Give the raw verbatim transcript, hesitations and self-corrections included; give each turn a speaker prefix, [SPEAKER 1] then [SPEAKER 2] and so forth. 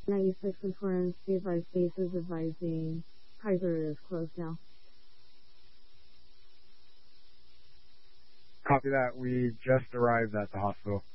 [SPEAKER 1] ninety-six and Torrance, the advised base is advising Kaiser is closed now.
[SPEAKER 2] Copy that. We just arrived at the hospital.